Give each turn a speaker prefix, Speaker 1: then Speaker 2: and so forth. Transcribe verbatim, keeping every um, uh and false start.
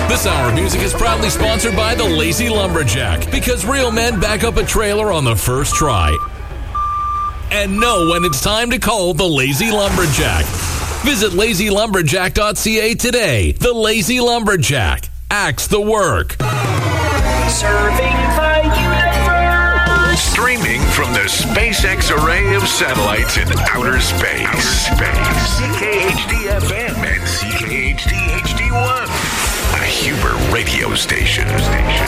Speaker 1: This hour of music is proudly sponsored by the Lazy Lumberjack, because real men back up a trailer on the first try and know when it's time to call the Lazy Lumberjack. Visit lazy lumberjack dot c a today. The Lazy Lumberjack. Axe the work.
Speaker 2: Serving the universe.
Speaker 3: Streaming from the SpaceX array of satellites in outer space. Outer space. C K H D F M and C K H D H D one. A Huber radio station. station.